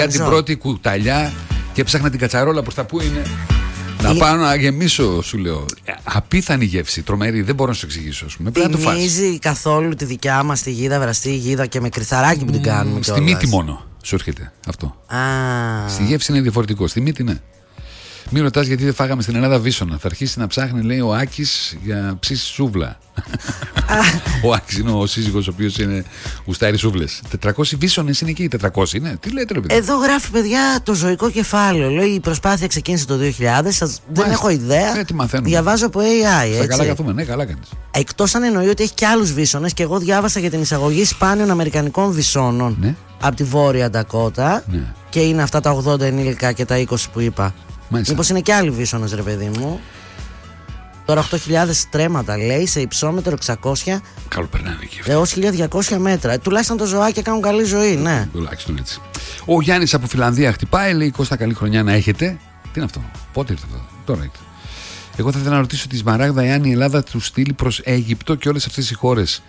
Την πρώτη κουταλιά και ψάχνα την κατσαρόλα προς τα που είναι. Να πάω να γεμίσω, σου λέω. Απίθανη γεύση, τρομερή, δεν μπορώ να σου εξηγήσω. Θυμίζει καθόλου τη δικιά μας τη γίδα, βραστή γίδα και με κρυθαράκι που την κάνουμε. Στη μύτη μόνο σου έρχεται αυτό. Στη γεύση είναι διαφορετικό, στη μύτη ναι. Μην ρωτάς γιατί δεν φάγαμε στην Ελλάδα βίσωνα. Θα αρχίσει να ψάχνει, λέει ο Άκης, για ψήσει σούβλα. Ο Άκης είναι ο σύζυγος ο οποίος είναι γουστάρει σούβλες. 400 βίσωνες είναι εκεί, 400 είναι. Τι λέτε, ρε παιδί. Εδώ γράφει, παιδιά, το ζωικό κεφάλαιο. Λέει η προσπάθεια ξεκίνησε το 2000. Δεν έχω ιδέα. Τι μαθαίνουμε. Διαβάζω από AI. Στα καλά καθούμε, ναι, καλά κάνεις. Εκτός αν εννοεί ότι έχει και άλλους βίσωνες, και εγώ διάβασα για την εισαγωγή σπάνιων αμερικανικών βυσώνων, ναι, από τη Βόρεια Ντακότα. Ναι. Και είναι αυτά τα 80 ενήλικα και τα 20 που είπα. Μήπως είναι και άλλοι βίσωνες, ρε παιδί μου. Τώρα 8.000 στρέμματα, λέει, σε υψόμετρο 600 έως 1.200 μέτρα. Τουλάχιστον τα ζωάκια κάνουν καλή ζωή, ναι. Τουλάχιστον έτσι. Ο Γιάννης από Φιλανδία χτυπάει, λέει, Κώστα, καλή χρονιά να έχετε. Τι είναι αυτό, πότε ήρθε αυτό, τώρα ήρθε. Εγώ θα ήθελα να ρωτήσω τη Σμαράγδα εάν η Ελλάδα του στείλει προς Αίγυπτο και όλες αυτές οι χώρες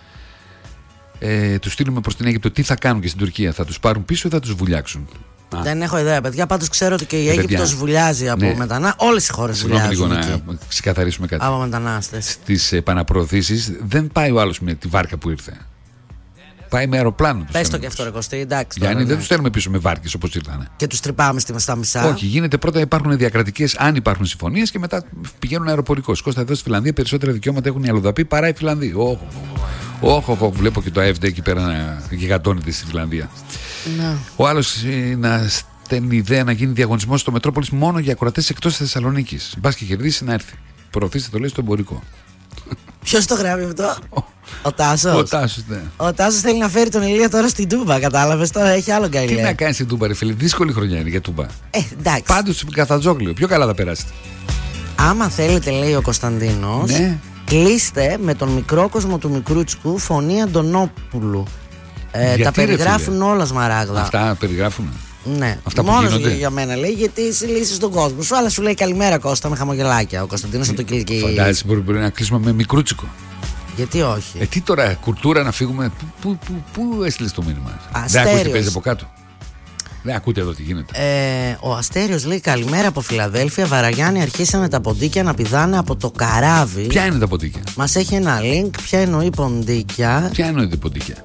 του στείλουμε προς την Αίγυπτο, τι θα κάνουν και στην Τουρκία, θα τους πάρουν πίσω ή θα τους βουλιάξουν. Δεν έχω ιδέα, παιδιά. Πάντως ξέρω ότι και η Αίγυπτος βουλιάζει από μετανάστες. Όλες οι χώρες βουλιάζουν. Λίγο να ξεκαθαρίσουμε κάτι. Από μετανάστες. Στις επαναπροωθήσεις δεν πάει ο άλλος με τη βάρκα που ήρθε. Πάει με αεροπλάνο. Πες το και αυτό, ρε Κωστή, εντάξει. Γιάννη, δεν τους στέλνουμε πίσω με βάρκες όπως ήρθανε. Και τους τρυπάμε στα μισά. Όχι, γίνεται πρώτα, υπάρχουν διακρατικές, αν υπάρχουν συμφωνίες, και μετά πηγαίνουν αεροπορικώς. Κώστα, εδώ στη Φιλανδία περισσότερα δικαιώματα έχουν οι αλλοδαποί παρά οι Φιλανδοί. Όχι, βλέπω και το AfD εκεί πέρα να γιγαντώνεται στη Φιλανδία. Ο άλλος να στέλνει ιδέα να γίνει διαγωνισμός στο Μετρόπολης μόνο για ακροατές εκτός της Θεσσαλονίκης. Μπας και κερδίσει να έρθει. Προωθήστε το, λέει, στο εμπορικό. Ποιος το γράφει αυτό? Ο Τάσος. Ο Τάσος, ναι. Ο Τάσος θέλει να φέρει τον Ηλία τώρα στην Τούμπα, κατάλαβες? Τώρα έχει άλλο γκαλιέ. Τι να κάνει στην Τούμπα, ρε φίλε? Δύσκολη χρονιά είναι για Τούμπα. Εντάξει. Πάντως καθατζόκλιο, πιο καλά θα περάσετε. Άμα θέλετε, λέει ο Κωνσταντίνος, ναι, κλείστε με τον μικρό κόσμο του Μικρούτσικου, φωνή Αντωνόπουλου. Τα περιγράφουν όλα, Σμαράγδα. Αυτά περιγράφουν. Ναι, μόνος για μένα, λέει, γιατί εσύ λύσεις τον κόσμο σου. Αλλά σου λέει καλημέρα, Κώστα, με χαμογελάκια. Ο Κωνσταντίνος από το Κιλκί. Φαντάζεσαι, μπορεί να κλείσουμε με Μικρούτσικο. Γιατί όχι? Τι τώρα, κουλτούρα να φύγουμε? Πού έστειλες το μήνυμα? Δεν ακούεις τι παίζει από κάτω? Δεν ακούτε εδώ τι γίνεται. Ο Αστέριος λέει καλημέρα από Φιλαδέλφια. Βαραγιάννη, αρχίσανε τα ποντίκια να πηδάνε από το καράβι. Ποια είναι τα ποντίκια? Μας έχει ένα link. Ποια εννοεί ποντίκια? Ποια εννοεί ποντίκια?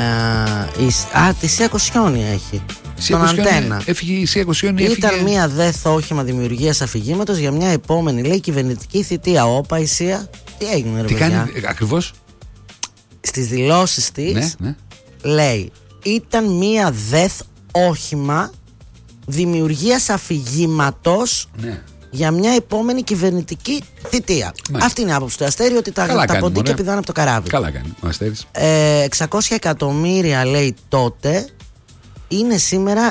Τη Σία Κοσιόνι έχει. Στον Αντένα. Έφυγε η Σία Κοσιόνι. Ήταν μια δεθ όχημα δημιουργίας αφηγήματος για μια επόμενη, λέει, κυβερνητική θητεία. Όπα η Σία. Τι έγινε, ρε παιδιά? Τι κάνει ακριβώς? Στις δηλώσεις της, ναι, λέει, ήταν μια δεθ όχημα δημιουργίας αφηγήματος, ναι, για μια επόμενη κυβερνητική θητεία. Ναι. Αυτή είναι η άποψη του Αστέρη, ότι τα ποντίκια πηδάνε από το καράβι. Καλά κάνει ο Αστέρης. 600 εκατομμύρια, λέει, τότε. Είναι σήμερα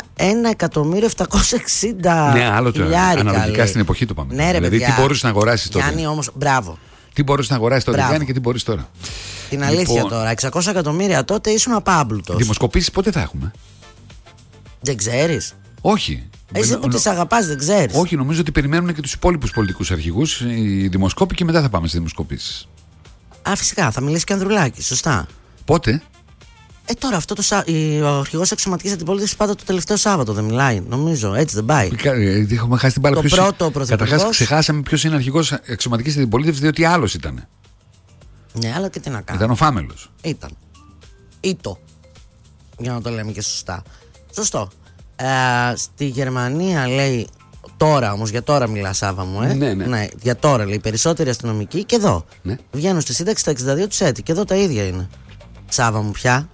1.760.000. Ναι, άλλο το αναλογικά στην εποχή του πάμε. Ναι, ρε, δηλαδή, παιδιά, τι μπορούσε να αγοράσει τότε? Γιάννη, όμως, μπράβο. Τι μπορούσε να αγοράσει τότε, Γιάννη, και τι μπορεί τώρα? Την αλήθεια τώρα. 600 εκατομμύρια τότε ήσουν απάμπλουτος. Δημοσκοπήσεις πότε θα έχουμε? Δεν ξέρεις? Όχι. Εσύ που τις αγαπάς, δεν ξέρεις? Όχι, νομίζω ότι περιμένουν και τους υπόλοιπους πολιτικούς αρχηγούς οι δημοσκόποι και μετά θα πάμε στις δημοσκοπήσεις. Φυσικά, θα μιλήσει και ο Ανδρουλάκης, σωστά. Πότε? Τώρα αυτό ο αρχηγός αξιωματικής αντιπολίτευσης πάντα το τελευταίο Σάββατο δεν μιλάει, νομίζω. Έτσι δεν πάει? Έχουμε χάσει την μπάλα. Το πρώτο πρωθυπουργός. Καταρχάς, ξεχάσαμε ποιος είναι αρχηγός αξιωματικής αντιπολίτευσης, διότι άλλος ήταν. Ναι, αλλά και τι να κάνει. Ήταν ο Φάμελος. Ήταν. Ήτο. Για να το λέμε και σωστά. Σωστό. Στη Γερμανία, λέει, τώρα όμως, για τώρα μιλά, Σάβα μου, ναι, για τώρα, λέει, περισσότεροι αστυνομικοί και εδώ. Ναι. Βγαίνουν στη σύνταξη τα 62 τους έτη και εδώ τα ίδια είναι. Σάβα μου, πια.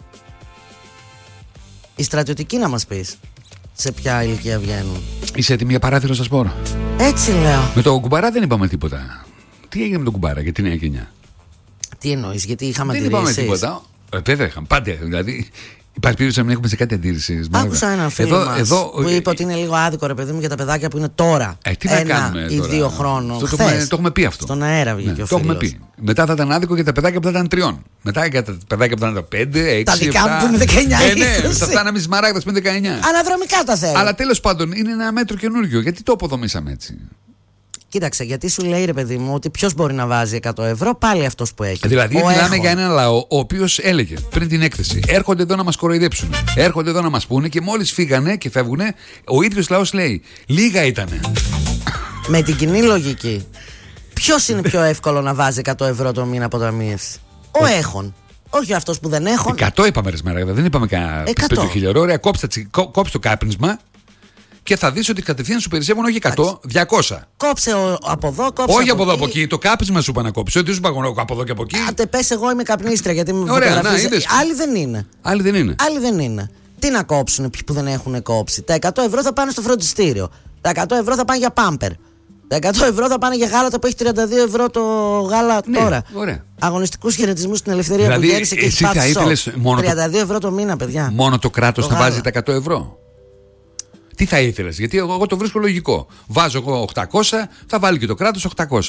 Οι στρατιωτικοί να μας πεις σε ποια ηλικία βγαίνουν. Είσαι έτοιμη για παράθυρο, σας πω? Έτσι λέω. Με το κουμπαρά δεν είπαμε τίποτα. Τι έγινε με τον κουμπάρα για τη νέα γενιά? Τι εννοείς, γιατί είχαμε αντιρρήσεις? Δεν είπαμε τίποτα. Βέβαια είχαμε, πάντα. Δηλαδή υπάρχει περίπτωση να μην έχουμε σε κάτι αντίρρηση? Άκουσα έναν φίλο μας που είπε ότι είναι λίγο άδικο, ρε παιδί μου, για τα παιδάκια που είναι τώρα ένα ή 2 χρόνων. Το έχουμε πει αυτό. Στον αέρα βγήκε ο φίλος. Το έχουμε πει. Μετά θα ήταν άδικο για τα παιδάκια που θα ήταν 3. Μετά για τα παιδάκια που θα ήταν 5, 6. Τα δικά μου που είναι 19. Ναι, θα φτάναμε στις Μαράγδας που είναι 19. Αναδρομικά τα θέλω. Αλλά τέλος πάντων είναι ένα μέτρο καινούργιο. Γιατί το αποδομήσαμε έτσι? Κοίταξε, γιατί σου λέει ρε παιδί μου ότι ποιος μπορεί να βάζει 100 ευρώ, πάλι αυτός που έχει. Δηλαδή, μιλάμε για έναν λαό ο οποίος έλεγε πριν την έκθεση: έρχονται εδώ να μας κοροϊδέψουν. Έρχονται εδώ να μας πούνε και μόλις φύγανε και φεύγουνε, ο ίδιος λαός λέει: λίγα ήτανε. Με την κοινή λογική, ποιος είναι πιο εύκολο να βάζει 100 ευρώ το μήνα αποταμίευση? Ο έχων. Όχι αυτός που δεν έχουν. 100 είπαμε ρε μέρα, δεν είπαμε κανένα 5.000. Ωραία, κόψε το κάπνισμα. Και θα δεις ότι κατευθείαν σου περισσεύουν όχι 100, 200. Κόψε από εδώ, κόψε. Όχι από εδώ από εκεί. Το κάπνισμα σου είπα να κόψει. Ότι σου είπα από εδώ και από εκεί. Άντε πες, εγώ είμαι καπνίστρια γιατί με φωτογραφίζει. Άλλοι δεν είναι. Άλλοι δεν είναι. Τι να κόψουν που δεν έχουν κόψει? Τα 100 ευρώ θα πάνε στο φροντιστήριο. Τα 100 ευρώ θα πάνε για πάμπερ. Τα 100 ευρώ θα πάνε για γάλα που έχει 32 ευρώ το γάλα τώρα. Ωραία. Αγωνιστικούς χαιρετισμούς στην ελευθερία δηλαδή, που γέννησε και έχει πάθει σοκ. 32 ευρώ το μίνα, παιδιά. Μόνο το κράτος θα βάζει τα 100 ευρώ. Τι θα ήθελες? Γιατί εγώ το βρίσκω λογικό. Βάζω εγώ 800, θα βάλει και το κράτος 800.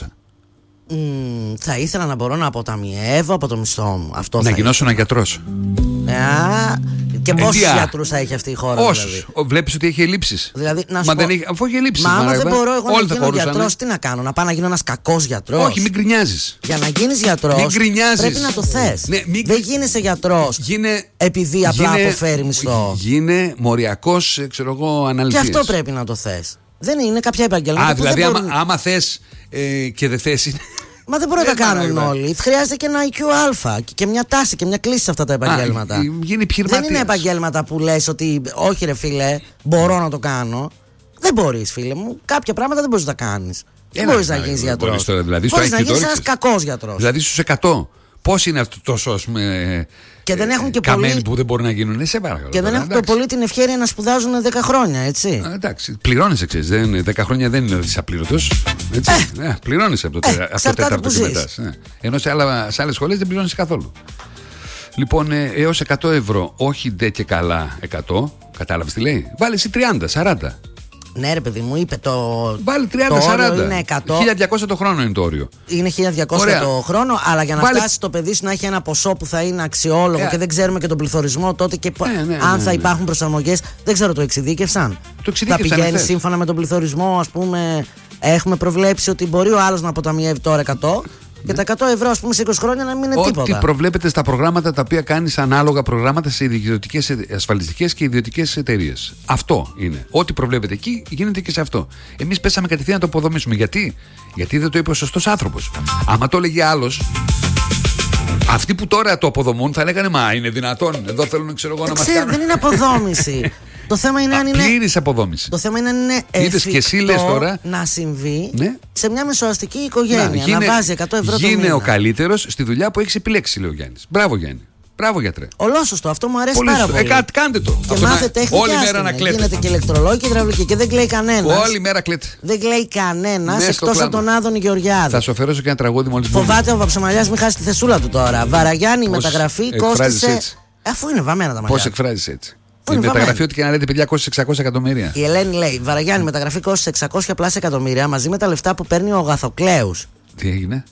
Θα ήθελα να μπορώ να αποταμιεύω από το μισθό μου. Αυτό να γινώσω ένα γιατρός. Και πόσους γιατρούς θα έχει αυτή η χώρα? Όσους. Δηλαδή. Βλέπεις ότι έχει ελλείψεις. Δηλαδή, αφού έχει ελλείψεις. Μα άμα δεν μπορώ εγώ να γίνω γιατρός, τι να κάνω? Να πάω να γίνω ένας κακός γιατρός? Όχι, μην γκρινιάζεις. Για να γίνεις γιατρός πρέπει να το θες. Δεν γίνεσαι γιατρός επειδή απλά αποφέρει μισθό. Γίνε μοριακός, ξέρω εγώ, αναλυτής. Και αυτό πρέπει να το θες. Δεν είναι κάποια επαγγέλματα. Δηλαδή, άμα θες και δεν θες. Μα δεν μπορούν να τα κάνουν όλοι. Χρειάζεται και ένα IQ αλφα και μια τάση και μια κλίση σε αυτά τα επαγγέλματα. Δεν είναι επαγγέλματα που λες ότι όχι ρε φίλε, μπορώ να το κάνω. Δεν μπορείς, φίλε μου. Κάποια πράγματα δεν μπορείς να τα κάνεις. Δεν μπορείς να γίνεις γιατρός. Μπορείς να γίνεις ένας κακός γιατρός. Δηλαδή στους 100. Πώς είναι αυτό τόσο, ας πούμε, και δεν έχουν και καμένοι πολύ... που δεν μπορεί να γίνουν? Σε παρακαλώ. Και δεν έχουν και πολύ την ευχέρεια να σπουδάζουν 10 χρόνια, έτσι. Εντάξει, πληρώνεσαι, ξέρεις. 10 χρόνια δεν είναι ότι απλήρωτος. Πληρώνεσαι από το τέταρτο και μετά. Ενώ σε άλλες σχολές δεν πληρώνεσαι καθόλου. Λοιπόν, έως 100 ευρώ, όχι ντε και καλά 100. Κατάλαβες τι λέει? Βάλε εσύ 30, 40. Ναι, ρε παιδί μου, είπε το. Βάλει 30-40. Είναι 100. 1200 το χρόνο είναι το όριο. Είναι 1200 το χρόνο, αλλά για να φτάσει το παιδί σου να έχει ένα ποσό που θα είναι αξιόλογο και δεν ξέρουμε και τον πληθωρισμό τότε και αν θα υπάρχουν προσαρμογές. Δεν ξέρω, το εξειδίκευσαν. Θα πηγαίνει σύμφωνα με τον πληθωρισμό, ας πούμε. Έχουμε προβλέψει ότι μπορεί ο άλλος να αποταμιεύει τώρα 100. Και τα 100 ευρώ, ας πούμε, σε 20 χρόνια να μην είναι τίποτα. Ό,τι προβλέπεται στα προγράμματα τα οποία κάνεις ανάλογα προγράμματα σε ιδιωτικές ασφαλιστικές και ιδιωτικές εταιρείες. Αυτό είναι. Ό,τι προβλέπεται εκεί γίνεται και σε αυτό. Εμείς πέσαμε κατευθείαν να το αποδομήσουμε. Γιατί δεν το είπε ο σωστός άνθρωπος. Άμα το έλεγε άλλος, αυτοί που τώρα το αποδομούν θα λέγανε μα είναι δυνατόν? Εδώ θέλουν, ξέρω εγώ, να μας κάνουν. Δεν είναι αποδόμηση. Το θέμα είναι αν είναι. Πλήρης αποδόμηση. Το θέμα είναι αν είναι εφικτό τώρα, να συμβεί σε μια μεσοαστική οικογένεια. Να βάζει 100 ευρώ το μήνα. Γίνε ο καλύτερος στη δουλειά που έχεις επιλέξει, λέει ο Γιάννης. Μπράβο, Γιάννη. Μπράβο, γιατρέ. Ολόσωστο, αυτό μου αρέσει πάρα πολύ. Κάντε το. Και μάθε τέχνη όλη μέρα να κλαίτε. Γίνεται και ηλεκτρολόγη και υδραυλική και δεν κλαίει κανένας. Όλη μέρα κλαίτε. Δεν κλαίει κανένας εκτός από τον Άδωνη Γεωργιάδη. Θα σου αφαιρέσω και ένα τραγούδι μόλις μπούμε. Φοβάται ο Βαψεμαλιάς μην χάσει τη θεσούλα του τώρα. Βαραγιάννη, η μεταγραφή κόστησε. Αφού είναι βαμμένα τα μαλλιά. Πώς εκφράζεις έτσι? Η μεταγραφή, ό,τι και να λέτε, παιδιά, κόστησε 600 εκατομμύρια. Η Ελένη λέει: Βαραγιάννη, η μεταγραφή κόστησε 600 πλάσια εκατομμύρια μαζί με τα λεφτά που παίρνει ο Αγαθοκλέους. Τι έγινε?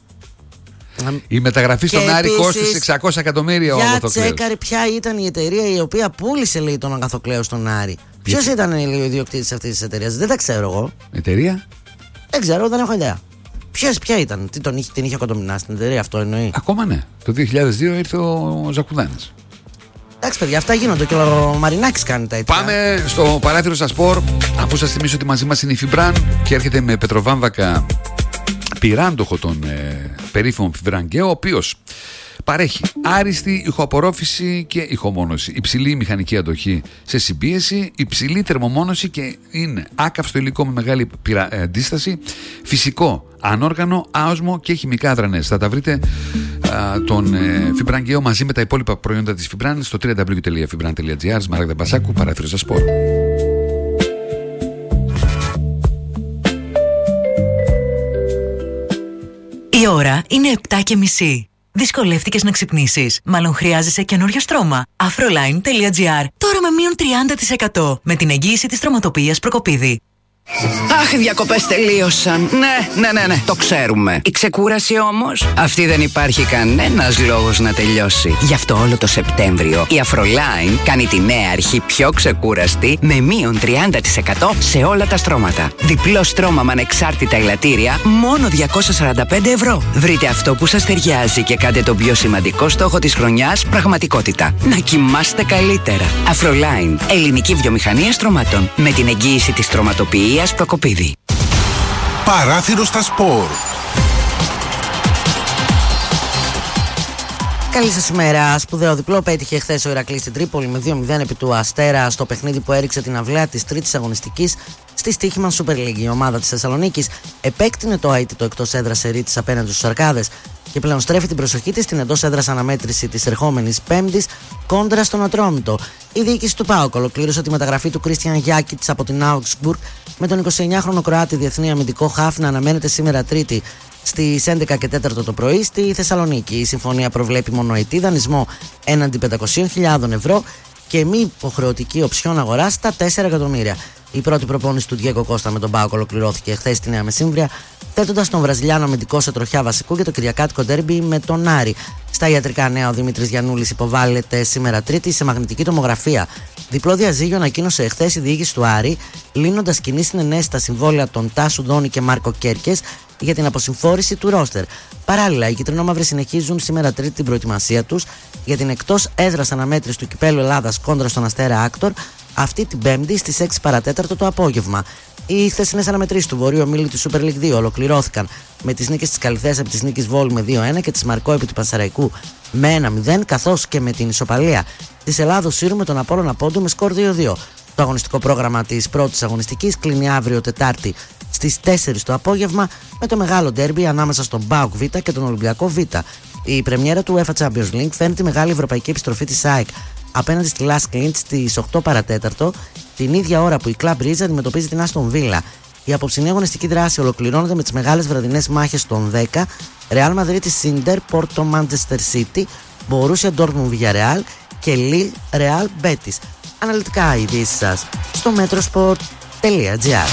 Η μεταγραφή στον Άρη κόστησε 600 εκατομμύρια ο Αγαθοκλέους. Για τσέκαρε ποια ήταν η εταιρεία η οποία πούλησε, λέει, τον Αγαθοκλέους στον Άρη. Ποιος ήταν, λέει, ο ιδιοκτήτης αυτής της εταιρείας? Δεν τα ξέρω εγώ. Εταιρεία? Δεν ξέρω, δεν έχω ιδέα. Ποια ήταν, την είχε κοντομινά στην εταιρεία, αυτό εννοεί? Ακόμα ναι. Το 2002 ήρθε ο Ζακουδάνης. Εντάξει, παιδιά, αυτά γίνονται και ο Μαρινάκης κάνει τα έτσι. Πάμε στο παράθυρο στα σπορ. Αφού σας θυμίσω ότι μαζί μας είναι η Φιμπράν και έρχεται με πετροβάμβακα πυράντοχο τον περίφημο Φιμπρανγκαίο, ο οποίος παρέχει άριστη ηχοαπορρόφηση και ηχομόνωση, υψηλή μηχανική αντοχή σε συμπίεση, υψηλή θερμομόνωση και είναι άκαυστο υλικό με μεγάλη αντίσταση, φυσικό, ανόργανο, άοσμο και χημικά αδρανές. Θα τα βρείτε τον Φιμπρανγκαίο μαζί με τα υπόλοιπα προϊόντα της Φιμπράν στο www.fibran.gr. Σμαράγδα Μπασάκου, παράθυρο στα σπορ. Η ώρα είναι 7:30. Δυσκολεύτηκες να ξυπνήσεις? Μάλλον χρειάζεσαι καινούριο στρώμα. Afroline.gr. Τώρα με μείον 30% με την εγγύηση της στρωματοποιίας Προκοπίδη. Αχ, οι διακοπές τελείωσαν. Ναι, το ξέρουμε. Η ξεκούραση όμως, αυτή δεν υπάρχει κανένας λόγος να τελειώσει. Γι' αυτό όλο το Σεπτέμβριο η Afroline κάνει τη νέα αρχή πιο ξεκούραστη με μείον 30% σε όλα τα στρώματα. Διπλό στρώμα με ανεξάρτητα ελαττήρια, μόνο 245 ευρώ. Βρείτε αυτό που σας ταιριάζει και κάντε τον πιο σημαντικό στόχο της χρονιάς πραγματικότητα. Να κοιμάστε καλύτερα. Afroline, ελληνική βιομηχανία στρωμάτων. Με την εγγύηση της στρωματοποιίας Προκοπίδη. Παράθυρο στα σπορ. Καλή σας ημέρα. Σπουδαίο διπλό πέτυχε χθες ο Ηρακλής στην Τρίπολη με 2-0 επί του Αστέρα στο παιχνίδι που έριξε την αυλαία της τρίτης αγωνιστικής στη Στοίχημαν Super League. Η ομάδα της Θεσσαλονίκης επέκτηνε το αίτητο εκτός έδρας σερί της απέναντι στους Αρκάδες και πλέον στρέφει την προσοχή της στην εντός έδρας αναμέτρηση της ερχόμενης Πέμπτης κόντρα στον Ατρόμητο. Η διοίκηση του ΠΑΟΚ ολοκλήρωσε τη μεταγραφή του Κρίστιαν Γιάκιτς από την Augsburg με τον 29χρονο Κροάτι διεθνή αμυντικό χαφ να αναμένεται σήμερα Τρίτη στις 11 και 4 το πρωί στη Θεσσαλονίκη. Η συμφωνία προβλέπει μονοετή δανεισμό έναντι 500.000 ευρώ και μη υποχρεωτική οψιόν αγοράς στα 4 εκατομμύρια. Η πρώτη προπόνηση του Διέγκο Κώστα με τον ΠΑΟΚ ολοκληρώθηκε χθες στη Νέα Μεσύμβρια, θέτοντας τον Βραζιλιάνο αμυντικό σε τροχιά βασικού για το κυριακάτικο ντέρμπι με τον Άρη. Στα ιατρικά νέα, ο Δημήτρης Γιαννούλης υποβάλλεται σήμερα Τρίτη σε μαγνητική τομογραφία. Διπλό διαζύγιο ανακοίνωσε εχθές η διοίκηση του Άρη, λύνοντας κοινή συνενέση στα συμβόλαια των Τάσου Δόνη και Μάρκο Κέρκες για την αποσυμφόρηση του ρόστερ. Παράλληλα, οι κυτρινόμαυροι συνεχίζουν σήμερα Τρίτη την προετοιμασία τους για την εκτός έδρας αναμέτρηση του Κυπέλλου Ελλάδας κόντρα στον Αστέρα Άκτορ αυτή την Πέμπτη στις 6 παρατέταρτο το απόγευμα. Οι χθεσινές αναμετρήσεις του Βορείου Ομίλου του Super League 2 ολοκληρώθηκαν με τις νίκες της Καλυθέας επί της Νίκης Βόλου με 2-1 και της Μαρκό επί του Πανσεραϊκού με 1-0, καθώς και με την ισοπαλία της Ελλάδος Σύρου με τον Απόλλωνα Πόντου με σκορ 2-2. Το αγωνιστικό πρόγραμμα της πρώτης αγωνιστικής κλείνει αύριο Τετάρτη στις 4 το απόγευμα με το μεγάλο ντέρμπι ανάμεσα στον ΠΑΟΚ Β και τον Ολυμπιακό Β. Η πρεμιέρα του UEFA Champions League φέρνει τη μεγάλη ευρωπαϊκή επιστροφή της ΑΕΚ απέναντι στη Lask Linz στις 8 παρατέταρτο, την ίδια ώρα που η Club Brugge αντιμετωπίζει την Aston Villa. Η απόψινή αγωνιστική δράση ολοκληρώνεται με τις μεγάλες βραδινές μάχες των 10, Real Madrid Inter, Porto Manchester City, Borussia Dortmund Villarreal και Lille Real Betis. Αναλυτικά οι ειδήσεις σας στο metrosport.gr.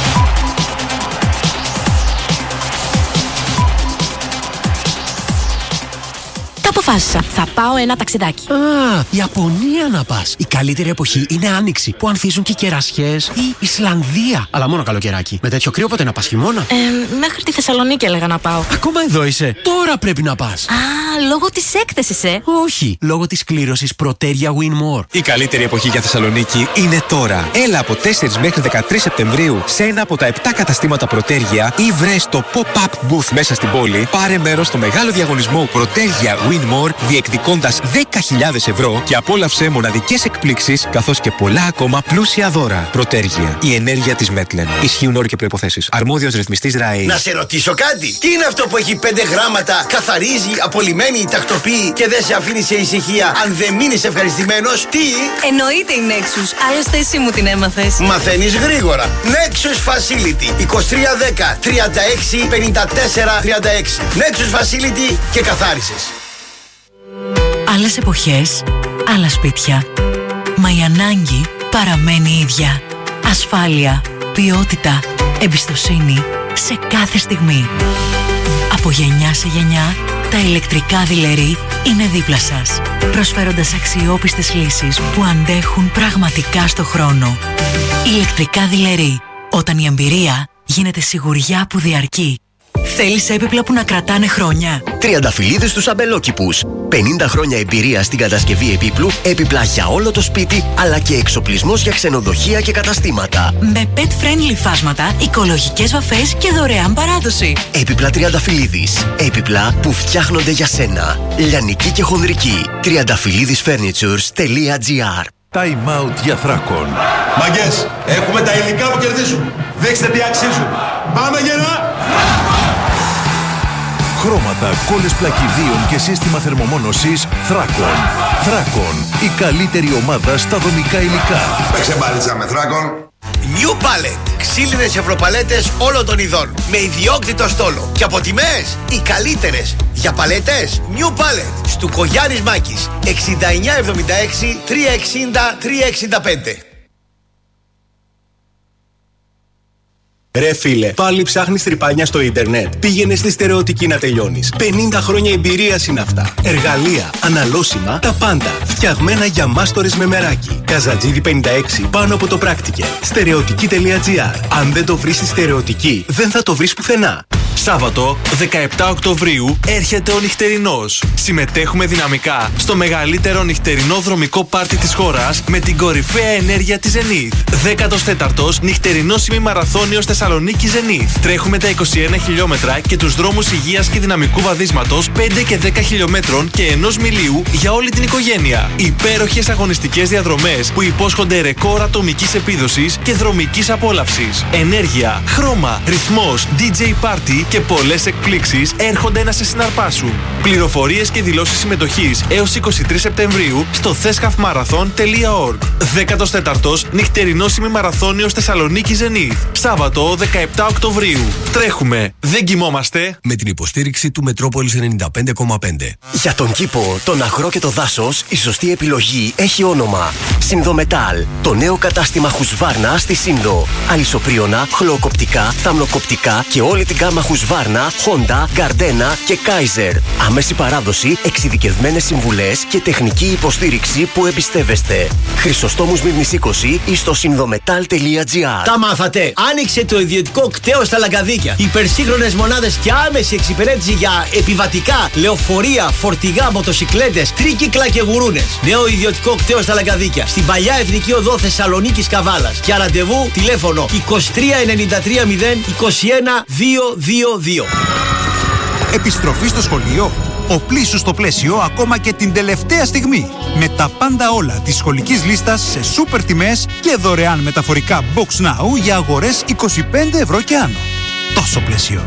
Αποφάσισα. Θα πάω ένα ταξιδάκι. Ιαπωνία να πας. Η καλύτερη εποχή είναι άνοιξη, που ανθίζουν και οι κερασιές. Ή Ισλανδία. Αλλά μόνο καλοκαιράκι. Με τέτοιο κρύο πότε να πας, χειμώνα? Μέχρι τη Θεσσαλονίκη έλεγα να πάω. Ακόμα εδώ είσαι. Τώρα πρέπει να πας. Λόγω της έκθεσης, Όχι. Λόγω της κλήρωσης Proteria Win More. Η καλύτερη εποχή για Θεσσαλονίκη είναι τώρα. Έλα από 4 μέχρι 13 Σεπτεμβρίου σε ένα από τα 7 καταστήματα Proteria ή βρες το pop-up booth μέσα στην πόλη. Πάρε μέρος στο μεγάλο διαγωνισμό Proteria Win More, διεκδικώντας 10.000 ευρώ και απόλαυσε μοναδικές εκπλήξεις καθώς και πολλά ακόμα πλούσια δώρα. Proteria, η ενέργεια της Μέτλεν. Ισχύουν όροι και προϋποθέσεις. Αρμόδιος ρυθμιστής ΡΑΕ. Να σε ρωτήσω κάτι. Τι είναι αυτό που έχει 5 γράμματα, καθαρίζει, απολυμμένει, τακτοποιεί και δεν σε αφήνει σε ησυχία αν δεν μείνεις ευχαριστημένος? Τι? Εννοείται η Nexus. Άλλωστε εσύ μου την έμαθες. Μαθαίνεις γρήγορα. Nexus Facility 2310 36 54 36. Nexus Facility και καθάρισες. Άλλες εποχές, άλλα σπίτια. Μα η ανάγκη παραμένει ίδια. Ασφάλεια, ποιότητα, εμπιστοσύνη σε κάθε στιγμή. Από γενιά σε γενιά, τα ηλεκτρικά δειλερί είναι δίπλα σας, προσφέροντας αξιόπιστες λύσεις που αντέχουν πραγματικά στο χρόνο. Ηλεκτρικά δειλερί, όταν η εμπειρία γίνεται σιγουριά που διαρκεί. Θέλεις έπιπλα που να κρατάνε χρόνια? Τριανταφυλλίδες στους αμπελόκηπους. 50 χρόνια εμπειρία στην κατασκευή επίπλου, έπιπλα για όλο το σπίτι, αλλά και εξοπλισμός για ξενοδοχεία και καταστήματα. Με pet-friendly φάσματα, οικολογικές βαφές και δωρεάν παράδοση. Έπιπλα Τριανταφυλλίδης. Έπιπλα που φτιάχνονται για σένα. Λιανική και χονδρική. Triandafyllidisfurnitures.gr. Time out για Θράκον. Μαγκές, έχουμε τα υλικά που κερδίζουν. Δείξτε τι αξίζουν. Πάμε γερά! Χρώματα, κόλλες πλακιδίων και σύστημα θερμομόνωσης Θράκον. Θράκον, η καλύτερη ομάδα στα δομικά υλικά. Παίξε μπάλιτσα με Θράκον. New Pallet. Ξύλινες ευρωπαλέτες όλων των ειδών. Με ιδιόκτητο στόλο. Και από τιμές οι καλύτερες. Για παλέτες New Pallet. Στου Κογιάννης Μάκης 6976 360 365. Ρε φίλε, πάλι ψάχνεις τρυπάνια στο ίντερνετ. Πήγαινε στη Στερεωτική να τελειώνεις. 50 χρόνια εμπειρίας είναι αυτά. Εργαλεία, αναλώσιμα, τα πάντα. Φτιαγμένα για μάστορες με μεράκι. Καζατζίδι 56 πάνω από το πράκτικερ. Στερεωτική.gr. Αν δεν το βρεις στη Στερεωτική, δεν θα το βρεις πουθενά. Σάββατο 17 Οκτωβρίου έρχεται ο νυχτερινός. Συμμετέχουμε δυναμικά στο μεγαλύτερο νυχτερινό δρομικό πάρτι της χώρας με την κορυφαία ενέργεια της Zenith. 14ος νυχτερινός ημιμαραθώνιος Θεσσαλονίκη Zenith. Τρέχουμε τα 21 χιλιόμετρα και τους δρόμους υγείας και δυναμικού βαδίσματος 5 και 10 χιλιόμετρων και 1 μιλίου για όλη την οικογένεια. Υπέροχες αγωνιστικές διαδρομές που υπόσχονται ρεκόρ ατομικής επίδοσης και δρομικής απόλαυσης. Ενέργεια, χρώμα, ρυθμός, DJ party και πολλές εκπλήξεις έρχονται να σε συναρπάσουν. Πληροφορίες και δηλώσεις συμμετοχής έως 23 Σεπτεμβρίου στο thescafmarathon.org. 14ος νυχτερινός ημιμαραθώνιος Θεσσαλονίκη Zenith. Σάββατο 17 Οκτωβρίου. Τρέχουμε, δεν κοιμόμαστε. Με την υποστήριξη του Μετρόπολης 95,5. Για τον κήπο, τον αγρό και το δάσος, η σωστή επιλογή έχει όνομα. Συνδομετάλ. Το νέο κατάστημα Husqvarna στη Σύνδο. Αλυσοπρίωνα, χλωοκοπτικά, θαμνοκοπτικά και όλη την γάμα Husqvarna, Honda, Gardena και Kaiser. Άμεση παράδοση, εξειδικευμένες συμβουλές και τεχνική υποστήριξη που εμπιστεύεστε. Χρυσοστόμους Μύρνης 20 ή στο συνδομετάλ.gr. Τα μάθατε! Άνοιξε το ιδιωτικό κτέο στα Λαγκαδίκια. Υπερσύγχρονες μονάδες και άμεση εξυπηρέτηση για επιβατικά, λεωφορεία, φορτηγά, μοτοσικλέτες, τρίκυκλα και γουρούνες. Νέο ιδιωτικό κτέο στα Λαγκαδίκια. Στην παλιά Εθνική Οδό Θεσσαλονίκης Καβάλας. Για ραντεβού τηλέφωνο 23 93 0 21 222. Επιστροφή στο σχολείο. Οπλίσου στο πλαίσιο ακόμα και την τελευταία στιγμή. Με τα πάντα όλα της σχολικής λίστας σε σούπερ τιμές και δωρεάν μεταφορικά Box Now για αγορές 25 ευρώ και άνω. Τόσο πλαίσιο.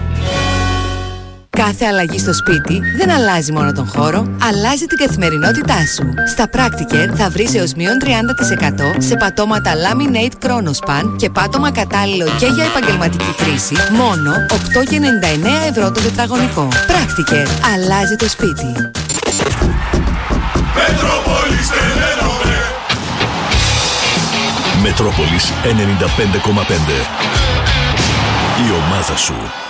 Κάθε αλλαγή στο σπίτι δεν αλλάζει μόνο τον χώρο, αλλάζει την καθημερινότητά σου. Στα Practiker θα βρεις έως -30% σε πατώματα Laminate Chronospan και πάτωμα κατάλληλο και για επαγγελματική χρήση, μόνο 8,99 ευρώ το τετραγωνικό. Practiker. Αλλάζει το σπίτι. Μετρόπολης 95,5. Η ομάδα σου.